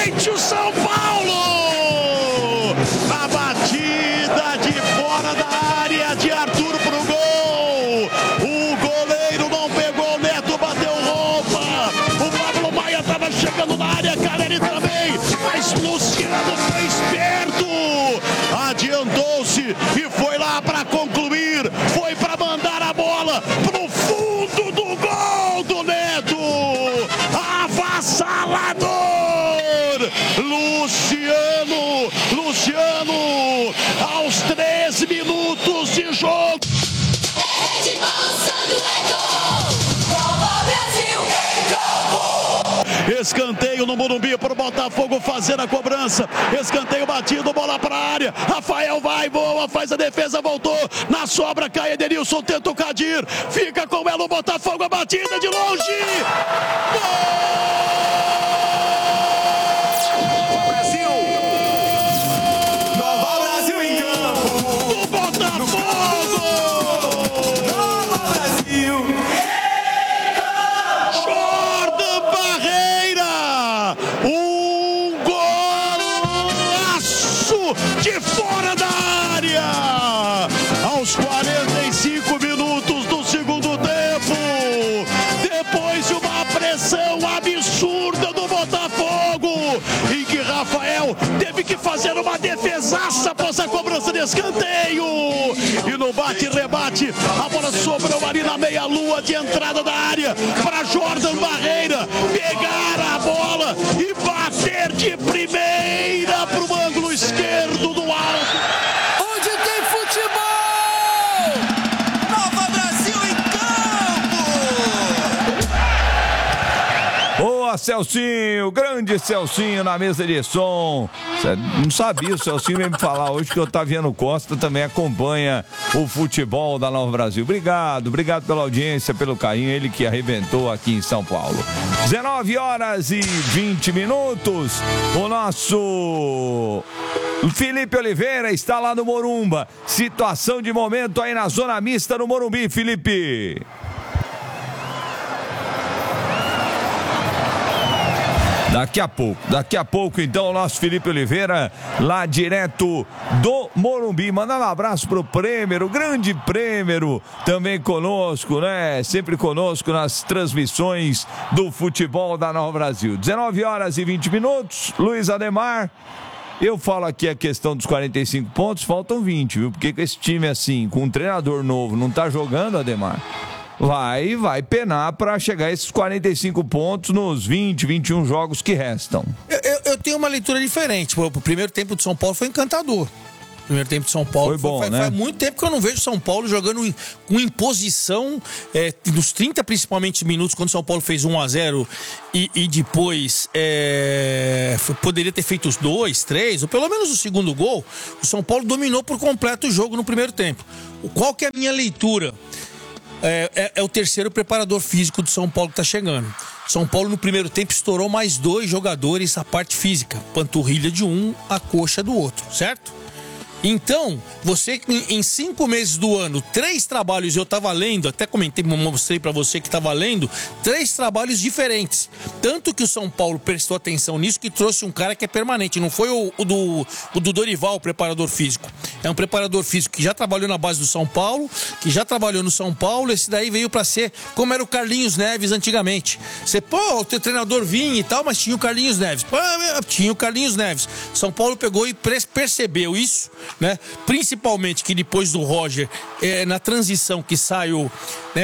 O São Paulo! A batida de fora da área de Arthur pro gol! O goleiro não pegou, o Neto bateu roupa! O Pablo Maia estava chegando na área, Carelli também! Mas Luciano foi esperto! Adiantou-se e foi lá para concluir! Foi para mandar a bola pro fundo do gol do Neto! Avassalador! Luciano, aos 13 minutos de jogo. Escanteio no Morumbi para o Botafogo fazer a cobrança. Escanteio batido, bola para a área. Rafael vai, voa, faz a defesa, voltou. Na sobra, cai Edenilson, tenta o Kadir. Fica com ela o Botafogo, a batida de longe. Gol! De fora da área, aos 45 minutos do segundo tempo, depois de uma pressão absurda do Botafogo, em que Rafael teve que fazer uma defesaça após a cobrança de escanteio, e no bate-rebate, a bola sobrou ali na meia-lua de entrada da área, para Jordan Barreira pegar a bola e bater de primeira para o ângulo esquerdo do alto. Onde tem futebol! Nova Brasil em campo! Boa, Celcinho, grande Celcinho na mesa de som. Não sabia, o Celcinho veio me falar hoje que o Otaviano Costa também acompanha o futebol da Nova Brasil. Obrigado pela audiência, pelo carinho, ele que arrebentou aqui em São Paulo. 19h20. O nosso Felipe Oliveira está lá no Morumba. Situação de momento aí na zona mista no Morumbi, Felipe. Daqui a pouco, então, o nosso Felipe Oliveira, lá direto do Morumbi. Mandando um abraço pro Prêmero, o grande Prêmero, também conosco, né? Sempre conosco nas transmissões do futebol da Nova Brasil. 19h20. Luiz Ademar. Eu falo aqui a questão dos 45 pontos, faltam 20, viu? Porque com esse time assim, com um treinador novo, não tá jogando, Ademar? Vai penar para chegar a esses 45 pontos nos 20, 21 jogos que restam. Eu tenho uma leitura diferente. O primeiro tempo de São Paulo foi encantador. O primeiro tempo de São Paulo foi bom, né? Faz muito tempo que eu não vejo São Paulo jogando com imposição, nos 30 principalmente minutos, quando São Paulo fez 1-0 e depois poderia ter feito os 2, 3, ou pelo menos o segundo gol. O São Paulo dominou por completo o jogo no primeiro tempo. Qual que é a minha leitura? É o terceiro preparador físico do São Paulo que está chegando. São Paulo no primeiro tempo estourou mais 2 jogadores a parte física, panturrilha de um, a coxa do outro, certo? Então, você em 5 meses do ano, 3 trabalhos, eu estava lendo, até comentei, mostrei para você que estava lendo, 3 trabalhos diferentes. Tanto que o São Paulo prestou atenção nisso, que trouxe um cara que é permanente. Não foi o do Dorival, o preparador físico. É um preparador físico que já trabalhou na base do São Paulo, que já trabalhou no São Paulo. Esse daí veio para ser como era o Carlinhos Neves antigamente. O teu treinador vinha e tal, mas tinha o Carlinhos Neves. Tinha o Carlinhos Neves. São Paulo pegou e percebeu isso, né? Principalmente que depois do Roger, na transição que sai o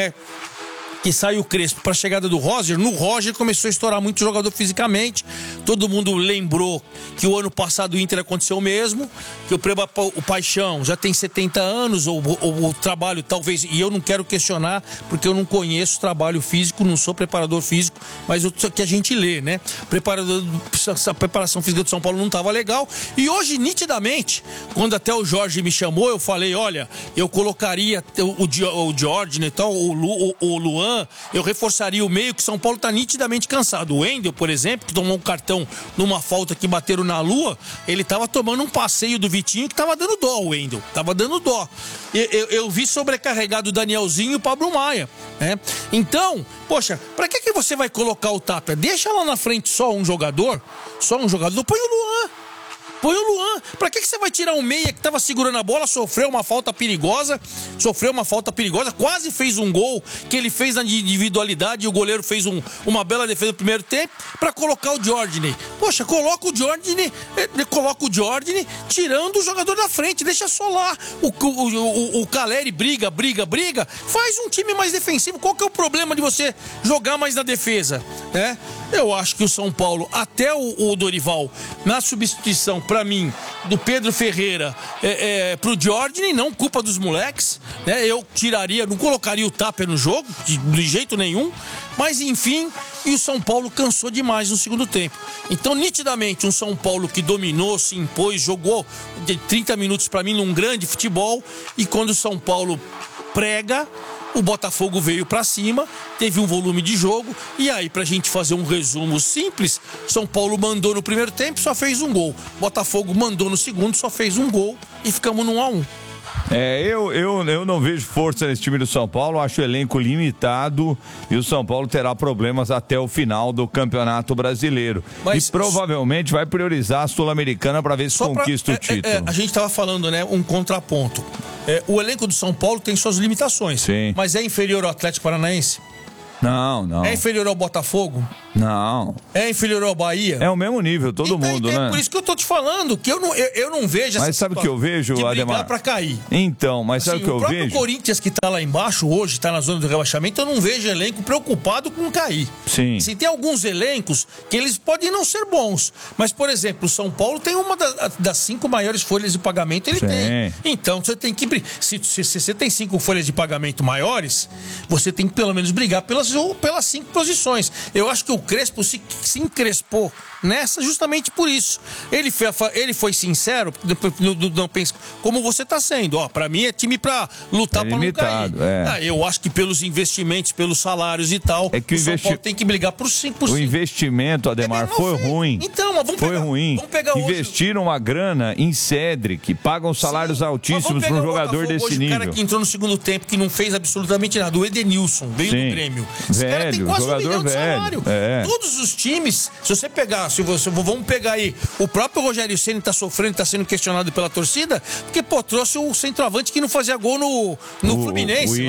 Crespo para a chegada do Roger, no Roger começou a estourar muito jogador fisicamente. Todo mundo lembrou que o ano passado o Inter aconteceu o mesmo, que o Paixão já tem 70 anos, ou o trabalho talvez, e eu não quero questionar, porque eu não conheço trabalho físico, não sou preparador físico, mas o que a gente lê, né? A preparação física do São Paulo não estava legal, e hoje, nitidamente, quando até o Jorge me chamou, eu falei, olha, eu colocaria o Jorge, né, tal, o Luan, Luan, eu reforçaria o meio, que São Paulo tá nitidamente cansado. O Wendel, por exemplo, que tomou um cartão numa falta que bateram na lua, ele tava tomando um passeio do Vitinho que tava dando dó, o Wendel. Tava dando dó. Eu vi sobrecarregado o Danielzinho e o Pablo Maia, né? Então, poxa, pra que você vai colocar o Tapia? Deixa lá na frente só um jogador, põe o Luan. Põe o Luan. Pra que você vai tirar um meia que tava segurando a bola, sofreu uma falta perigosa, quase fez um gol, que ele fez na individualidade e o goleiro fez uma bela defesa no primeiro tempo, pra colocar o Jorginho. Poxa, coloca o Jorginho tirando o jogador da frente, deixa só lá. O Caleri briga, faz um time mais defensivo. Qual que é o problema de você jogar mais na defesa? Eu acho que o São Paulo, até o Dorival, na substituição, pra mim, do Pedro Ferreira pro Jorginho, não culpa dos moleques, né? Eu tiraria, não colocaria o Tapia no jogo, de jeito nenhum, mas enfim, e o São Paulo cansou demais no segundo tempo. Então, nitidamente, um São Paulo que dominou, se impôs, jogou de 30 minutos pra mim num grande futebol, e quando o São Paulo prega, o Botafogo veio pra cima, teve um volume de jogo, e aí, pra gente fazer um resumo simples, São Paulo mandou no primeiro tempo, só fez um gol. Botafogo mandou no segundo, só fez um gol, e ficamos no 1-1. Eu não vejo força nesse time do São Paulo, acho o elenco limitado e o São Paulo terá problemas até o final do Campeonato Brasileiro. Mas, e provavelmente vai priorizar a Sul-Americana para ver se conquista o título. A gente estava falando, né, um contraponto. O elenco do São Paulo tem suas limitações. Sim. Mas é inferior ao Atlético Paranaense? Não. É inferior ao Botafogo? Não. É inferior ao Bahia? É o mesmo nível, todo mundo, né? Por isso que eu tô te falando, que eu não vejo essa Mas sabe o que eu vejo, de brigar Ademar? Pra cair. Então, mas sabe o que eu vejo? O próprio Corinthians, que tá lá embaixo hoje, tá na zona do rebaixamento, eu não vejo elenco preocupado com cair. Sim. Assim, tem alguns elencos que eles podem não ser bons, mas, por exemplo, o São Paulo tem uma das 5 maiores folhas de pagamento, ele tem. Então, você tem que... Se você tem 5 folhas de pagamento maiores, você tem que pelo menos brigar pelas 5 posições. Eu acho que o Crespo se encrespou nessa justamente por isso. Ele foi sincero, não pensa como você está sendo. Pra mim é time para lutar para não cair. Eu acho que pelos investimentos, pelos salários e tal, que o São Paulo tem que brigar por 5%. O investimento, Ademar, foi ruim. Então, mas vamos pegar Investiram uma grana em Cedric, pagam salários altíssimos para um jogador desse nível. O cara que entrou no segundo tempo, que não fez absolutamente nada, o Edenilson, veio do Grêmio. Velho, tem quase jogador 1 milhão de salário. Todos os times, se você pegar, vamos pegar aí, o próprio Rogério Ceni tá sofrendo, tá sendo questionado pela torcida, porque, trouxe o centroavante que não fazia gol no Fluminense.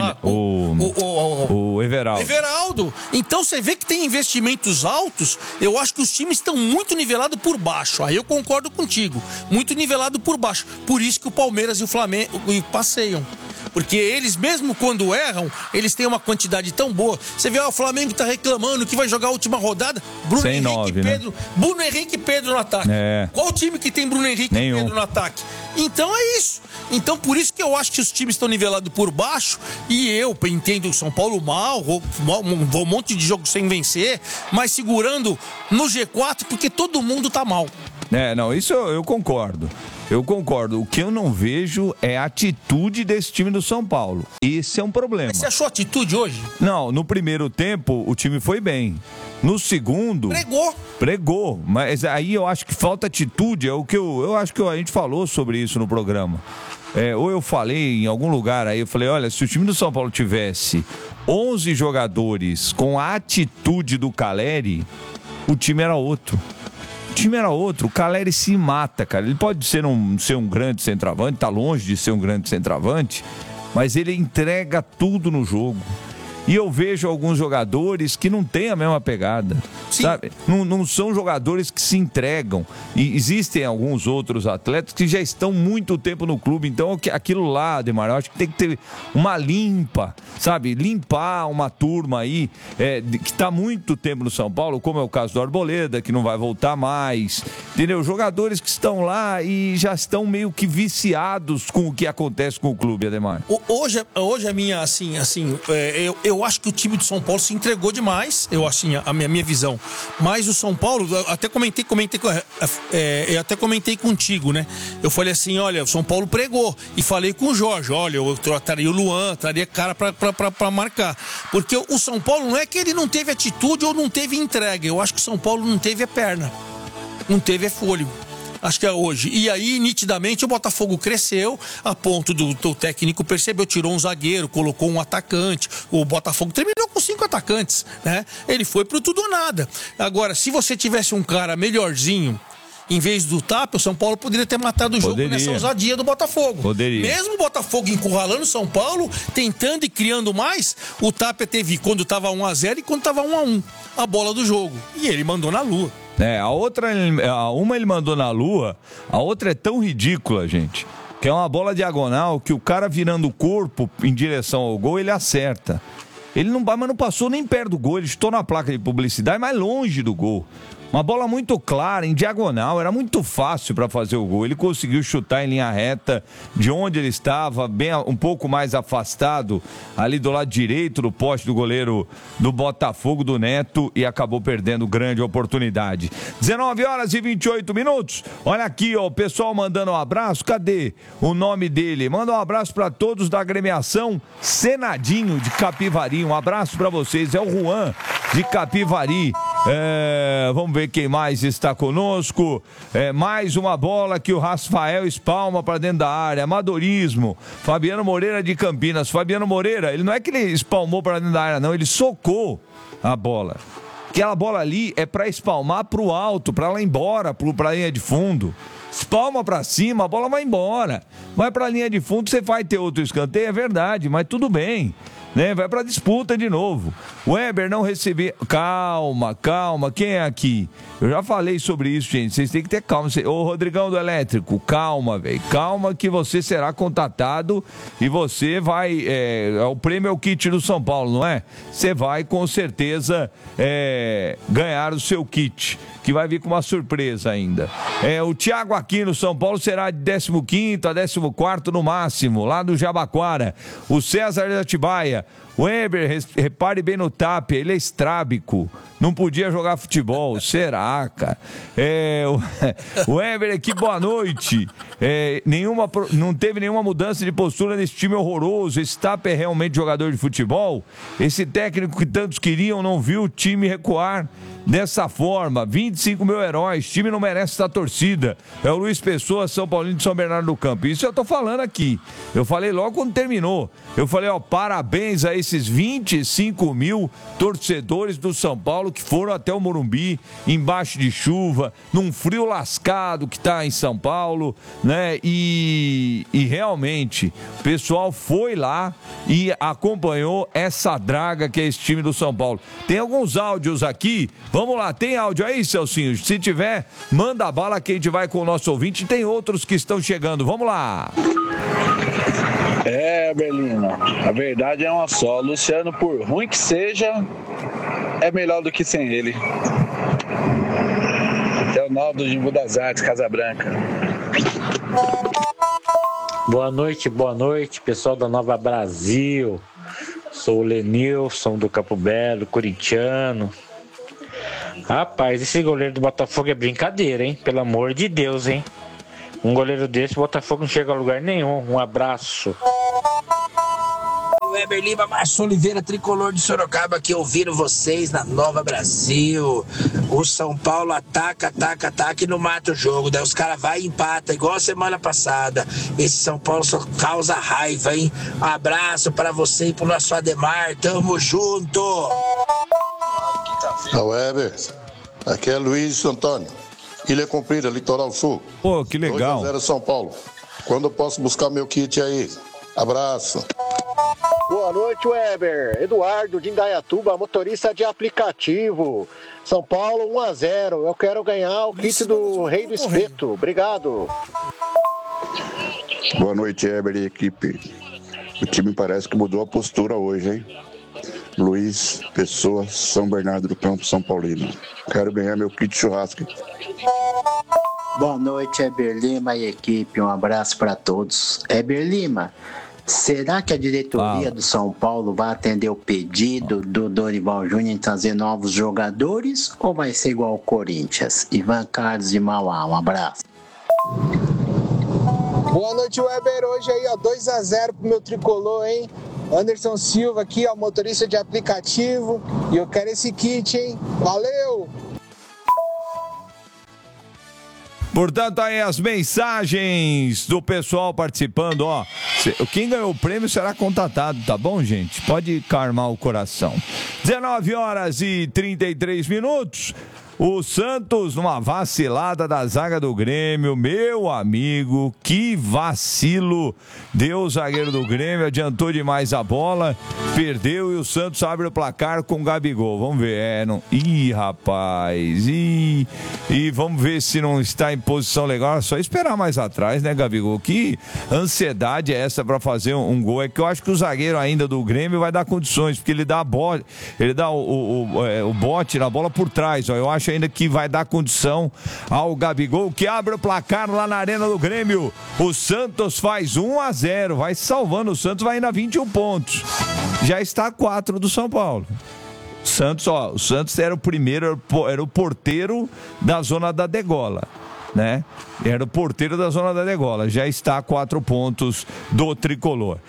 O Everaldo. Então você vê que tem investimentos altos, eu acho que os times estão muito nivelados por baixo. Aí eu concordo contigo, muito nivelado por baixo. Por isso que o Palmeiras e o Flamengo passeiam. Porque eles, mesmo quando erram, eles têm uma quantidade tão boa. Você vê, o Flamengo tá reclamando que vai jogar a última rodada. Bruno Henrique e Pedro no ataque. Qual time que tem Bruno Henrique e Pedro no ataque? Então é isso. Então por isso que eu acho que os times estão nivelados por baixo. E eu entendo o São Paulo mal, um monte de jogo sem vencer, mas segurando no G4 porque todo mundo tá mal. Isso eu concordo. O que eu não vejo é a atitude desse time do São Paulo. Esse é um problema. Mas você achou atitude hoje? Não, no primeiro tempo o time foi bem. No segundo... Pregou. Mas aí eu acho que falta atitude. É o que eu acho que a gente falou sobre isso no programa. Ou eu falei em algum lugar aí, eu falei, olha, se o time do São Paulo tivesse 11 jogadores com a atitude do Caleri, o time era outro. O Caleri se mata, cara. Ele pode ser um grande centroavante, tá longe de ser um grande centroavante, mas ele entrega tudo no jogo. E eu vejo alguns jogadores que não têm a mesma pegada, sabe? Não são jogadores que se entregam. E existem alguns outros atletas que já estão muito tempo no clube. Então, aquilo lá, Ademar, eu acho que tem que ter uma limpa, sabe? Limpar uma turma aí que está muito tempo no São Paulo, como é o caso do Arboleda, que não vai voltar mais, entendeu? Jogadores que estão lá e já estão meio que viciados com o que acontece com o clube, Ademar. Hoje a minha, eu acho que o time do São Paulo se entregou demais, eu assim, a minha visão. Mas o São Paulo, eu até comentei contigo, né? Eu falei assim, olha, o São Paulo pregou. E falei com o Jorge, olha, eu traria o Luan, traria cara pra marcar. Porque o São Paulo não é que ele não teve atitude ou não teve entrega. Eu acho que o São Paulo não teve a perna. Não teve fôlego. Acho que é hoje. E aí, nitidamente, o Botafogo cresceu a ponto do técnico percebeu, tirou um zagueiro, colocou um atacante. O Botafogo terminou com 5 atacantes, né? Ele foi pro tudo ou nada. Agora, se você tivesse um cara melhorzinho, em vez do Tapia, o São Paulo poderia ter matado o jogo nessa ousadia do Botafogo. Poderia. Mesmo o Botafogo encurralando o São Paulo, tentando e criando mais, o Tapia teve quando estava 1-0 e quando estava 1-1 a bola do jogo. E ele mandou na lua. Uma ele mandou na lua, a outra é tão ridícula, gente, que é uma bola diagonal que o cara virando o corpo em direção ao gol, ele acerta. Ele não passou nem perto do gol, ele estou na placa de publicidade, mas longe do gol. Uma bola muito clara, em diagonal, era muito fácil para fazer o gol. Ele conseguiu chutar em linha reta, de onde ele estava, um pouco mais afastado, ali do lado direito do poste do goleiro do Botafogo, do Neto, e acabou perdendo grande oportunidade. 19h28. Olha aqui, ó, o pessoal mandando um abraço. Cadê o nome dele? Manda um abraço para todos da agremiação Senadinho de Capivari. Um abraço para vocês. É o Juan de Capivari. Vamos ver quem mais está conosco. Mais uma bola que o Rafael espalma para dentro da área. Amadorismo. Fabiano Moreira de Campinas. Fabiano Moreira, ele não é que ele espalmou para dentro da área, não. Ele socou a bola. Aquela bola ali é para espalmar para o alto, para lá embora, para a linha de fundo. Espalma para cima, a bola vai embora. Vai para a linha de fundo, você vai ter outro escanteio, é verdade, mas tudo bem. Né? Vai pra disputa de novo. O Weber não recebeu. Calma. Quem é aqui? Eu já falei sobre isso, gente. Vocês têm que ter calma. Ô, Rodrigão do Elétrico, calma, velho. Calma que você será contatado e você vai. O prêmio é o kit do São Paulo, não é? Você vai com certeza ganhar o seu kit, que vai vir com uma surpresa ainda. O Thiago aqui no São Paulo será de 15º a 14º no máximo, lá do Jabaquara. O César de Atibaia. O Weber, repare bem no Tapia, ele é estrábico, não podia jogar futebol, será, cara? O Weber aqui, boa noite. Não teve nenhuma mudança de postura nesse time horroroso. Esse Tapia é realmente jogador de futebol? Esse técnico que tantos queriam não viu o time recuar dessa forma. 25 mil heróis, time não merece essa torcida. É o Luiz Pessoa, São Paulino de São Bernardo do Campo. Isso eu tô falando aqui. Eu falei logo quando terminou. Eu falei, parabéns a esses 25 mil torcedores do São Paulo que foram até o Morumbi, embaixo de chuva, num frio lascado que tá em São Paulo, né? E realmente, o pessoal foi lá e acompanhou essa draga que é esse time do São Paulo. Tem alguns áudios aqui. Vamos lá, tem áudio aí, Celcinho? Se tiver, manda bala que a gente vai com o nosso ouvinte. Tem outros que estão chegando. Vamos lá. Berlino, a verdade é uma só. Luciano, por ruim que seja, é melhor do que sem ele. É o Naldo de Budas Artes, Casa Branca. Boa noite, pessoal da Nova Brasil. Sou o Lenilson do Campo Belo, corintiano. Rapaz, esse goleiro do Botafogo é brincadeira, hein? Pelo amor de Deus, hein? Um goleiro desse, o Botafogo não chega a lugar nenhum. Um abraço. Weber Lima, Márcio Oliveira, tricolor de Sorocaba, aqui ouvindo vocês na Nova Brasil. O São Paulo ataca e não mata o jogo. Daí os caras vai e empata, igual a semana passada. Esse São Paulo só causa raiva, hein? Abraço pra você e pro nosso Ademar. Tamo junto! Weber, aqui é Luiz Antônio, Ilha Comprida, Litoral Sul. Pô, que legal. 2-0 São Paulo. Quando eu posso buscar meu kit aí? Abraço. Boa noite, Weber. Eduardo de Indaiatuba, motorista de aplicativo. São Paulo 1-0. Eu quero ganhar o kit do Rei do Espeto. Obrigado. Boa noite, Weber e equipe. O time parece que mudou a postura hoje, hein? Luiz Pessoa, São Bernardo do Campo, São Paulino. Quero ganhar meu kit churrasco. Boa noite, Heber Lima e equipe. Um abraço para todos. Heber Lima, será que a diretoria do São Paulo vai atender o pedido do Dorival Júnior em trazer novos jogadores ou vai ser igual ao Corinthians? Ivan Carlos de Mauá, um abraço. Boa noite, Weber. Hoje aí, ó, 2-0 pro meu tricolor, hein? Anderson Silva aqui, ó, motorista de aplicativo. E eu quero esse kit, hein? Valeu! Portanto, aí as mensagens do pessoal participando, ó. Quem ganhou o prêmio será contatado, tá bom, gente? Pode calmar o coração. 19h33. O Santos, numa vacilada da zaga do Grêmio, meu amigo, que vacilo. Deu o zagueiro do Grêmio, adiantou demais a bola, perdeu e o Santos abre o placar com o Gabigol. Vamos ver, Ih, rapaz, e vamos ver se não está em posição legal. É só esperar mais atrás, né, Gabigol? Que ansiedade é essa para fazer um gol? É que eu acho que o zagueiro ainda do Grêmio vai dar condições, porque ele dá a bola, ele dá o bote na bola por trás, ó. Eu acho ainda que vai dar condição ao Gabigol, que abre o placar lá na Arena do Grêmio. O Santos faz 1-0, vai salvando. O Santos vai indo a 21 pontos. Já está a 4 do São Paulo. O Santos era o primeiro, era o porteiro da zona da degola, né? Era o porteiro da zona da degola. Já está a 4 pontos do tricolor.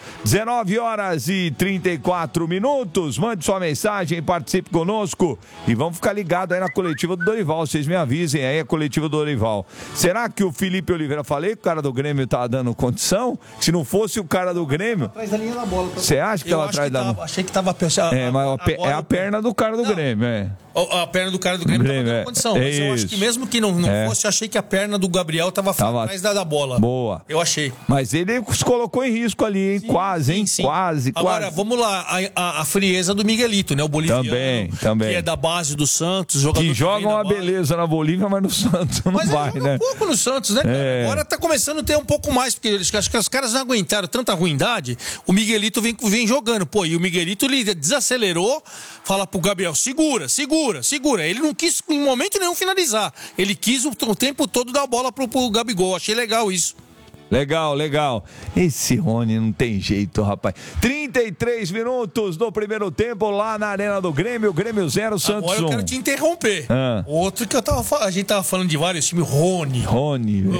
19h34. Mande sua mensagem, participe conosco e vamos ficar ligados aí na coletiva do Dorival. Vocês me avisem aí a coletiva do Dorival. Será que o Felipe Oliveira, falei que o cara do Grêmio tá dando condição? Se não fosse o cara do Grêmio, atrás da linha da bola. Você acha que ela atrás da linha? Achei que tava é a perna do cara do Grêmio, A perna do cara do Grêmio tava dando condição. Mas eu acho que mesmo que não fosse, eu achei que a perna do Gabriel tava atrás da bola. Boa. Eu achei. Mas ele se colocou em risco ali, hein? Sim. Quase. Agora, vamos lá, a frieza do Miguelito, né? O boliviano. Também. Que é da base do Santos. Jogador que joga uma beleza na Bolívia, mas no Santos não vai, né? Um pouco no Santos, né? Agora tá começando a ter um pouco mais, porque acho que os caras não aguentaram tanta ruindade. O Miguelito vem jogando. Pô, e o Miguelito, ele desacelerou, fala pro Gabriel, segura. Ele não quis em momento nenhum finalizar. Ele quis o tempo todo dar a bola pro Gabigol. Achei legal isso. Legal. Esse Rony não tem jeito, rapaz. 33 minutos do primeiro tempo lá na Arena do Grêmio. Grêmio 0, Santos 1. Agora eu quero te interromper. Outro que a gente tava falando de vários times, Rony, o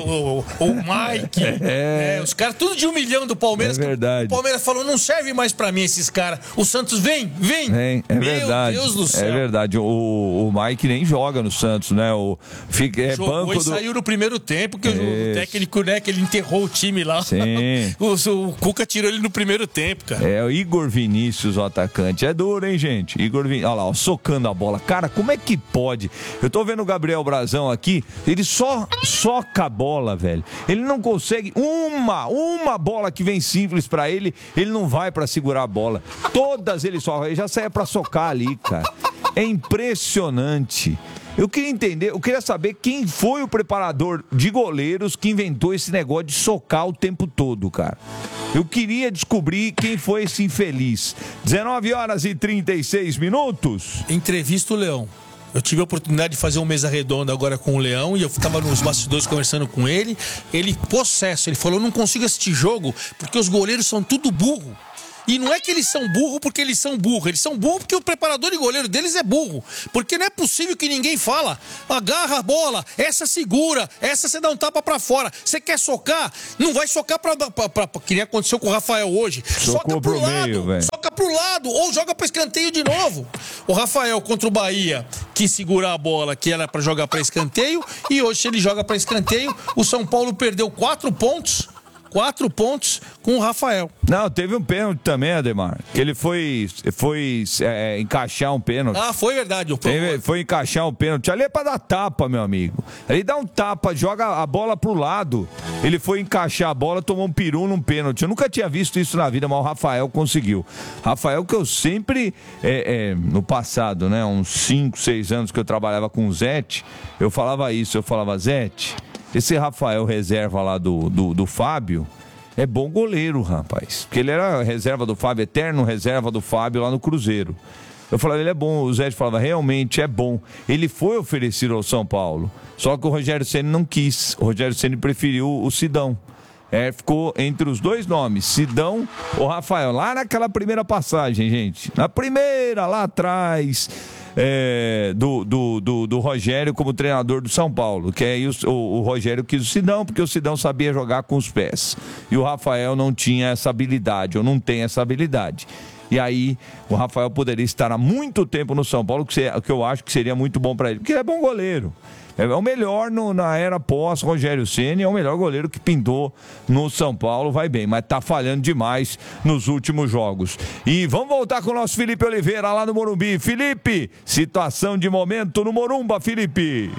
Mike. Os caras tudo de 1 milhão do Palmeiras. É verdade. O Palmeiras falou, não serve mais pra mim esses caras. O Santos vem. É verdade. Meu Deus do céu. É verdade. O Mike nem joga no Santos, né? Jogou e saiu no primeiro tempo, que o técnico, né, que ele enterrou o time lá. Sim. O Cuca tirou ele no primeiro tempo, cara. É o Igor Vinícius, o atacante. É duro, hein, gente? Igor Vinícius. Olha lá, socando a bola. Cara, como é que pode? Eu tô vendo o Gabriel Brazão aqui, ele só soca a bola, velho. Ele não consegue uma bola que vem simples pra ele, ele não vai pra segurar a bola. Todas ele já sai pra socar ali, cara. É impressionante. Eu queria saber quem foi o preparador de goleiros que inventou esse negócio de socar o tempo todo, cara. Eu queria descobrir quem foi esse infeliz. 19h36. Entrevista o Leão. Eu tive a oportunidade de fazer uma mesa redonda agora com o Leão e eu estava nos bastidores conversando com ele. Ele, possesso, ele falou, eu não consigo assistir jogo porque os goleiros são tudo burro. E não é que eles são burros porque eles são burros porque o preparador de goleiro deles é burro. Porque não é possível que ninguém fala, agarra a bola, essa segura, essa você dá um tapa pra fora. Você quer socar? Não vai socar pra que nem aconteceu com o Rafael hoje. Soca pro lado, soca pro lado ou joga pra escanteio de novo. O Rafael contra o Bahia, que segura a bola, que era pra jogar pra escanteio, e hoje ele joga pra escanteio. O São Paulo perdeu 4 pontos. 4 pontos com o Rafael. Não, teve um pênalti também, Ademar. Que ele foi encaixar um pênalti. Foi verdade. Foi encaixar um pênalti. Ali é pra dar tapa, meu amigo. Ele dá um tapa, joga a bola pro lado. Ele foi encaixar a bola, tomou um peru num pênalti. Eu nunca tinha visto isso na vida, mas o Rafael conseguiu. Rafael, que eu sempre, no passado, né, uns 5, 6 anos que eu trabalhava com o Zete, eu falava isso. Eu falava, Zete, esse Rafael reserva lá do Fábio, é bom goleiro, rapaz. Porque ele era reserva do Fábio, eterno reserva do Fábio lá no Cruzeiro. Eu falava, ele é bom. O Zé falava, realmente é bom. Ele foi oferecido ao São Paulo. Só que o Rogério Ceni não quis. O Rogério Ceni preferiu o Sidão. Ficou entre os dois nomes, Sidão ou Rafael. Lá naquela primeira passagem, gente. Na primeira, lá atrás, do Rogério como treinador do São Paulo. Que aí o Rogério quis o Sidão, porque o Sidão sabia jogar com os pés. E o Rafael não tinha essa habilidade, ou não tem essa habilidade. E aí o Rafael poderia estar há muito tempo no São Paulo, que eu acho que seria muito bom para ele, porque ele é bom goleiro. É o melhor na era pós-Rogério Ceni, é o melhor goleiro que pintou no São Paulo, vai bem, mas tá falhando demais nos últimos jogos. E vamos voltar com o nosso Felipe Oliveira lá no Morumbi. Felipe, situação de momento no Morumba, Felipe.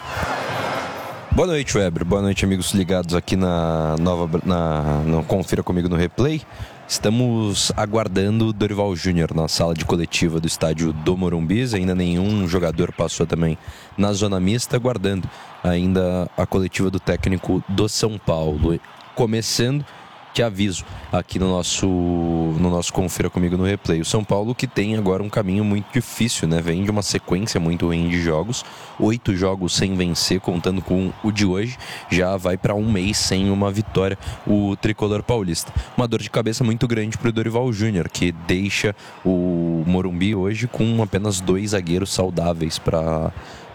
Boa noite, Weber. Boa noite, amigos ligados aqui na Confira Comigo no Replay. Estamos aguardando o Dorival Júnior na sala de coletiva do estádio do Morumbi. Ainda nenhum jogador passou também na zona mista, aguardando ainda a coletiva do técnico do São Paulo. Começando, te aviso, aqui no nosso Confira Comigo no Replay. O São Paulo que tem agora um caminho muito difícil, né? Vem de uma sequência muito ruim de jogos. 8 jogos sem vencer, contando com o de hoje. Já vai para um mês sem uma vitória, o tricolor paulista. Uma dor de cabeça muito grande para o Dorival Júnior, que deixa o Morumbi hoje com apenas 2 zagueiros saudáveis para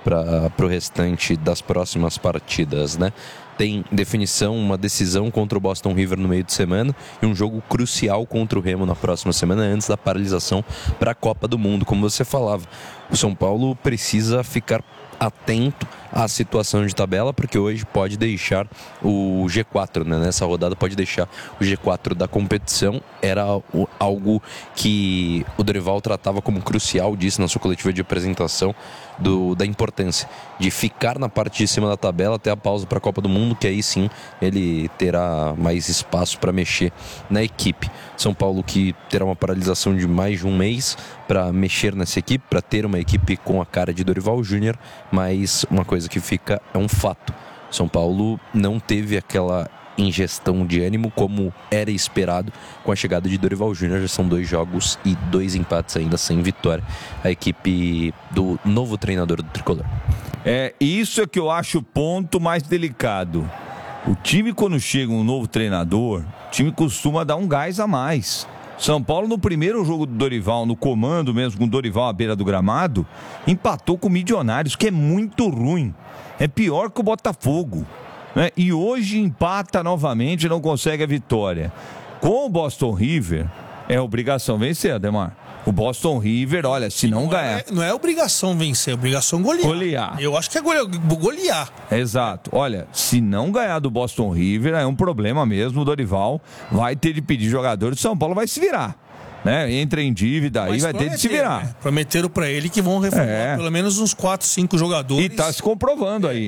o restante das próximas partidas, né? Tem definição, uma decisão contra o Boston River no meio de semana e um jogo crucial contra o Remo na próxima semana, antes da paralisação para a Copa do Mundo, como você falava. O São Paulo precisa ficar atento à situação de tabela, porque hoje pode deixar o G4, né? Nessa rodada pode deixar o G4 da competição. Era algo que o Dorival tratava como crucial, disse na sua coletiva de apresentação, da importância de ficar na parte de cima da tabela até a pausa para a Copa do Mundo, que aí sim ele terá mais espaço para mexer na equipe. São Paulo que terá uma paralisação de mais de um mês para mexer nessa equipe, para ter uma equipe com a cara de Dorival Júnior, mas uma coisa que fica é um fato: São Paulo não teve aquela ingestão de ânimo como era esperado com a chegada de Dorival Júnior. Já são 2 jogos e 2 empates ainda sem vitória, a equipe do novo treinador do tricolor. Isso é que eu acho o ponto mais delicado. O time, quando chega um novo treinador, o time costuma dar um gás a mais. São Paulo, no primeiro jogo do Dorival, no comando mesmo, com o Dorival à beira do gramado, empatou com o Milionários, que é muito ruim. É pior que o Botafogo, né? E hoje empata novamente e não consegue a vitória. Com o Boston River, é obrigação vencer, Ademar. O Boston River, olha, se não ganhar... Não é obrigação vencer, é obrigação golear. Eu acho que é golear. Exato. Olha, se não ganhar do Boston River, é um problema mesmo. O Dorival vai ter de pedir jogadores. São Paulo vai se virar, né? Entra em dívida aí, vai ter de se virar. Né? Prometeram pra ele que vão reformar pelo menos uns 4, 5 jogadores. E tá se comprovando aí.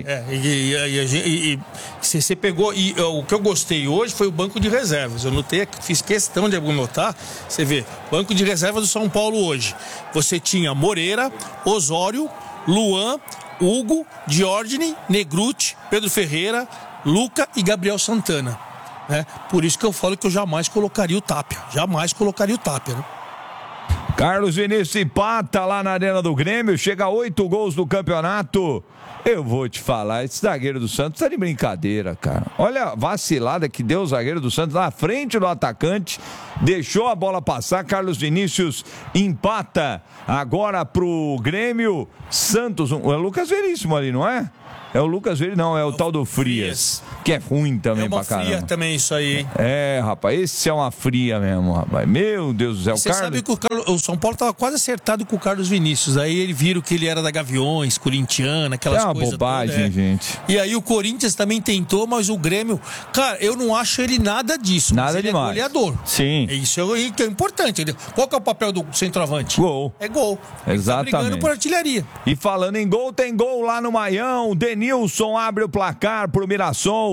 E você pegou. E o que eu gostei hoje foi o banco de reservas. Eu notei, fiz questão de anotar. Você vê, banco de reservas do São Paulo hoje. Você tinha Moreira, Osório, Luan, Hugo, Diógenes, Negruti, Pedro Ferreira, Luca e Gabriel Santana. Por isso que eu falo que eu jamais colocaria o Tapia. Né? Carlos Vinícius empata lá na Arena do Grêmio. Chega a 8 gols no campeonato. Eu vou te falar, esse zagueiro do Santos tá de brincadeira, cara. Olha a vacilada que deu o zagueiro do Santos na frente do atacante. Deixou a bola passar. Carlos Vinícius empata agora pro Grêmio. Santos, é o Lucas Veríssimo ali, não é? É o Lucas Veríssimo, não, é o tal do Frias, que é ruim também pra caramba. É uma fria também isso aí, hein? Rapaz, esse é uma fria mesmo, rapaz. Meu Deus do céu. Você sabe que o São Paulo tava quase acertado com o Carlos Vinícius. Aí ele viram que ele era da Gaviões, corintiana, aquelas coisas. É uma bobagem, gente. E aí o Corinthians também tentou, mas o Grêmio... Cara, eu não acho ele nada disso. Nada ele demais. É goleador. Sim. Isso é que é importante. Entendeu? Qual que é o papel do centroavante? Gol. É gol. Exatamente. Tá brigando por artilharia. E falando em gol, tem gol lá no Maião. Denilson abre o placar pro Mirassol.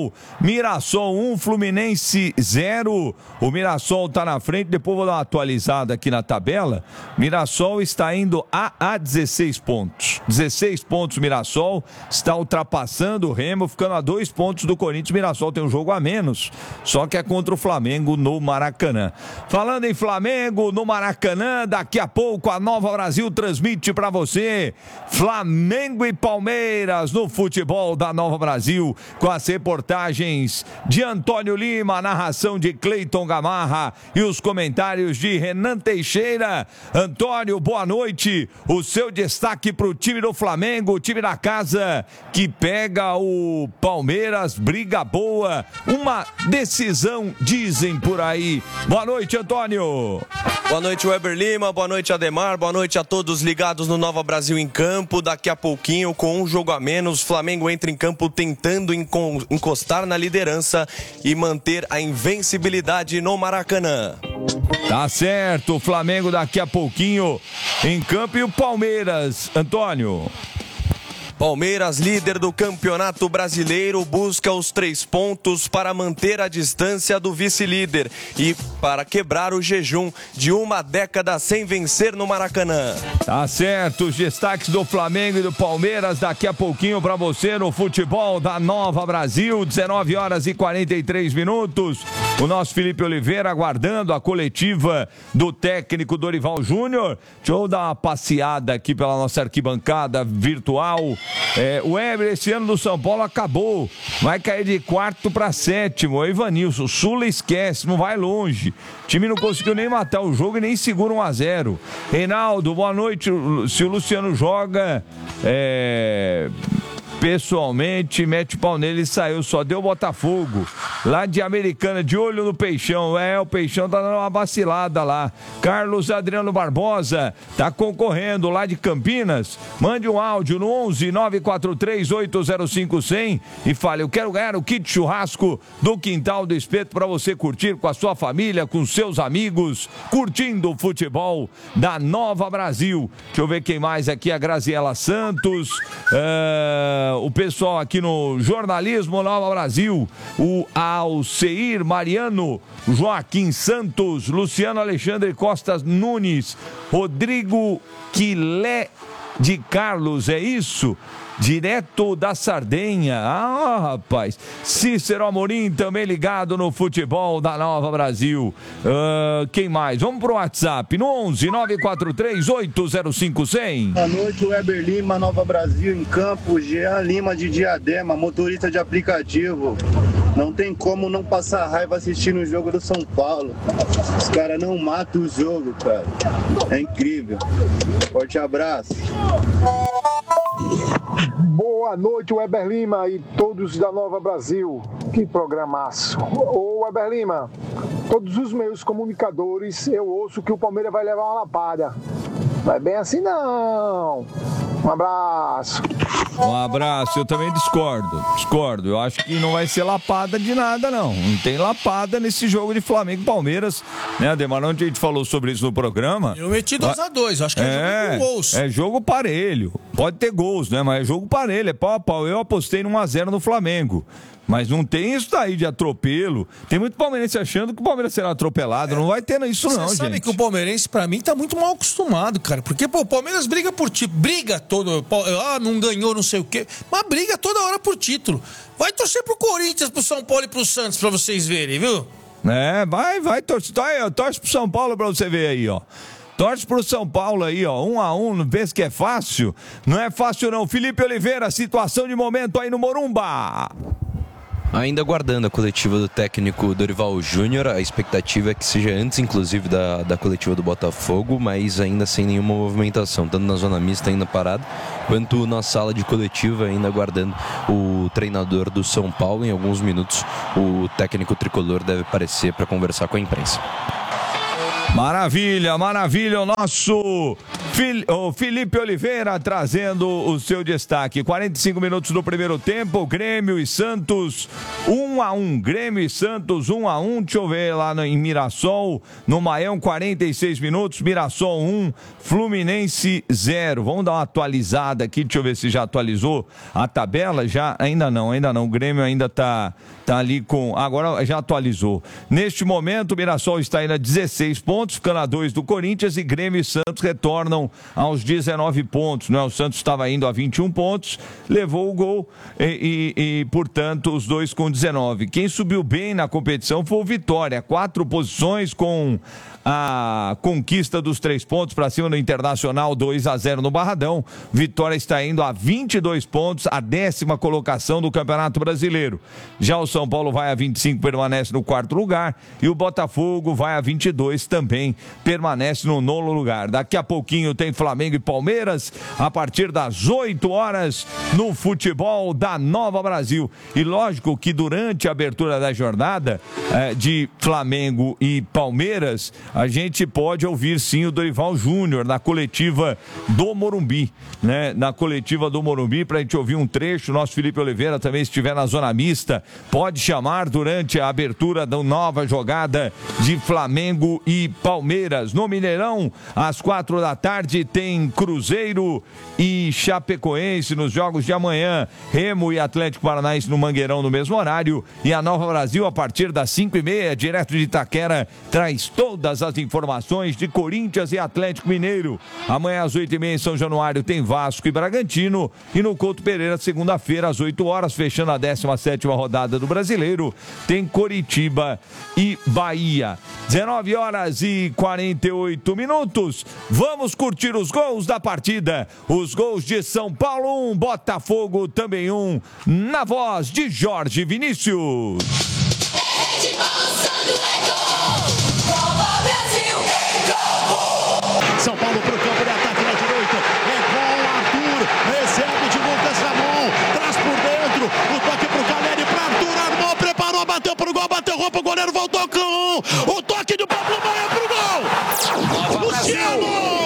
Mirassol. Mirassol 1, Fluminense 0. O Mirassol está na frente, depois vou dar uma atualizada aqui na tabela. Mirassol está indo a 16 pontos. 16 pontos Mirassol, está ultrapassando o Remo, ficando a 2 pontos do Corinthians. Mirassol tem um jogo a menos, só que é contra o Flamengo no Maracanã. Falando em Flamengo no Maracanã, daqui a pouco a Nova Brasil transmite para você Flamengo e Palmeiras no futebol da Nova Brasil, com as reportagens de Antônio Lima, a narração de Cleiton Gamarra e os comentários de Renan Teixeira. Antônio, boa noite. O seu destaque para o time do Flamengo, o time da casa que pega o Palmeiras, briga boa, uma decisão, dizem por aí. Boa noite, Antônio. Boa noite, Weber Lima, boa noite, Ademar, boa noite a todos ligados no Nova Brasil em campo. Daqui a pouquinho, com um jogo a menos, Flamengo entra em campo tentando encostar na liderança e manter a invencibilidade no Maracanã. Tá certo, o Flamengo daqui a pouquinho em campo e o Palmeiras, Antônio. Palmeiras, líder do Campeonato Brasileiro, busca os 3 pontos para manter a distância do vice-líder e para quebrar o jejum de uma década sem vencer no Maracanã. Tá certo, os destaques do Flamengo e do Palmeiras daqui a pouquinho para você no futebol da Nova Brasil, 19 horas e 43 minutos. O nosso Felipe Oliveira aguardando a coletiva do técnico Dorival Júnior. Deixa eu dar uma passeada aqui pela nossa arquibancada virtual. O Weber, esse ano do São Paulo acabou, vai cair de 4º para 7º. O Ivanilson, Sula esquece, não vai longe. O time não conseguiu nem matar o jogo e nem segura 1-0. Reinaldo, boa noite. Se o Luciano joga, pessoalmente, mete o pau nele e saiu, só deu Botafogo. Lá de Americana, de olho no Peixão. O Peixão tá dando uma vacilada lá. Carlos Adriano Barbosa tá concorrendo lá de Campinas. Mande um áudio no 11-943-805-100 e fale, eu quero ganhar o kit churrasco do Quintal do Espeto para você curtir com a sua família, com seus amigos, curtindo o futebol da Nova Brasil. Deixa eu ver quem mais aqui, a Graziela Santos, o pessoal aqui no Jornalismo Nova Brasil, o Alceir Mariano, Joaquim Santos, Luciano Alexandre Costa Nunes, Rodrigo Quilé de Carlos, é isso? Direto da Sardenha. Rapaz. Cícero Amorim também ligado no futebol da Nova Brasil. Quem mais? Vamos pro WhatsApp no 11-943-805-100. Boa noite, Weber Lima, Nova Brasil em campo. Jean Lima de Diadema, motorista de aplicativo. Não tem como não passar raiva assistindo o jogo do São Paulo. Os caras não matam o jogo, cara. É incrível. Forte abraço. Boa noite, Weber Lima e todos da Nova Brasil. Que programaço. Ô, Weber Lima, todos os meus comunicadores, eu ouço que o Palmeiras vai levar uma lapada. Não é bem assim, não. Um abraço. Um abraço, eu também discordo. Eu acho que não vai ser lapada de nada, não. Não tem lapada nesse jogo de Flamengo e Palmeiras, né, Ademar? Onde a gente falou sobre isso no programa. Eu meti 2-2, acho que é jogo com gols. É jogo parelho. Pode ter gols, né? Mas é jogo parelho, é pau a pau. Eu apostei no 1-0 no Flamengo. Mas não tem isso daí de atropelo. Tem muito palmeirense achando que o Palmeiras será atropelado. Não vai ter isso não, gente. Você sabe que o palmeirense, pra mim, tá muito mal acostumado, cara. Porque, o Palmeiras briga por título. Briga todo. Não ganhou, não sei o quê. Mas briga toda hora por título. Vai torcer pro Corinthians, pro São Paulo e pro Santos pra vocês verem, viu? Vai torcer. Torce pro São Paulo pra você ver aí, ó. Torce pro São Paulo aí, ó, 1-1, não pensa que é fácil? Não é fácil não. Felipe Oliveira, situação de momento aí no Morumba. Ainda aguardando a coletiva do técnico Dorival Júnior, a expectativa é que seja antes, inclusive, da coletiva do Botafogo, mas ainda sem nenhuma movimentação, tanto na zona mista ainda parado, quanto na sala de coletiva, ainda aguardando o treinador do São Paulo. Em alguns minutos, o técnico tricolor deve aparecer para conversar com a imprensa. Maravilha, o nosso O Felipe Oliveira trazendo o seu destaque. 45 minutos do primeiro tempo, Grêmio e Santos 1-1. Grêmio e Santos 1-1. Deixa eu ver lá em Mirassol, no Maião, 46 minutos, Mirassol 1, Fluminense 0. Vamos dar uma atualizada aqui, deixa eu ver se já atualizou a tabela. Já, ainda não. O Grêmio ainda tá ali com... Agora já atualizou. Neste momento, o Mirassol está indo a 16 pontos, ficando a 2 do Corinthians, e Grêmio e Santos retornam aos 19 pontos. Não é? O Santos estava indo a 21 pontos, levou o gol e, portanto, os dois com 19. Quem subiu bem na competição foi o Vitória. 4 posições com a conquista dos 3 pontos para cima do Internacional, 2-0 no Barradão. Vitória está indo a 22 pontos, a 10ª colocação do Campeonato Brasileiro. Já o São Paulo vai a 25, permanece no 4º lugar, e o Botafogo vai a 22, também permanece no 9º lugar. Daqui a pouquinho tem Flamengo e Palmeiras, a partir das 8 horas, no futebol da Nova Brasil. E lógico que durante a abertura da jornada de Flamengo e Palmeiras, a gente pode ouvir sim o Dorival Júnior na coletiva do Morumbi, né? Na coletiva do Morumbi, pra gente ouvir um trecho. Nosso Felipe Oliveira também, se estiver na zona mista, pode chamar durante a abertura da nova jogada de Flamengo e Palmeiras. No Mineirão, às 4 da tarde, tem Cruzeiro e Chapecoense nos jogos de amanhã. Remo e Atlético Paranaense no Mangueirão no mesmo horário. E a Nova Brasil, a partir das 5h30, direto de Itaquera, traz todas as informações de Corinthians e Atlético Mineiro. Amanhã às 8h30 em São Januário tem Vasco e Bragantino, e no Couto Pereira, segunda-feira às 8 horas, fechando a 17ª rodada do Brasileiro, tem Coritiba e Bahia. 19 horas e 48 minutos. Vamos curtir os gols da partida. Os gols de São Paulo 1, Botafogo também 1, na voz de Jorge Vinícius. São Paulo pro campo de ataque na direita. É com Arthur. Recebe de Lucas Ramon. Traz por dentro. O toque pro Caleri, pra Arthur. Armou, preparou, bateu pro gol, bateu roupa. O goleiro voltou com o toque do Pablo Maia pro gol. Luciano!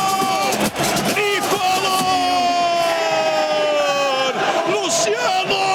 Luciano!